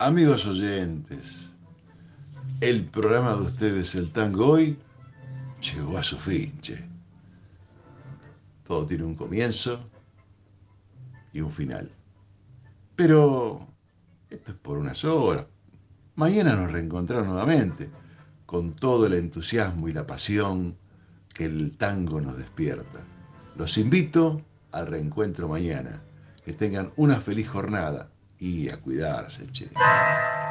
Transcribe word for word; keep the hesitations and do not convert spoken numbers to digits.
Amigos oyentes, el programa de ustedes, el tango hoy, llegó a su fin, che. Todo tiene un comienzo y un final. Pero esto es por unas horas. Mañana nos reencontramos nuevamente con todo el entusiasmo y la pasión que el tango nos despierta. Los invito al reencuentro mañana. Que tengan una feliz jornada y a cuidarse, che.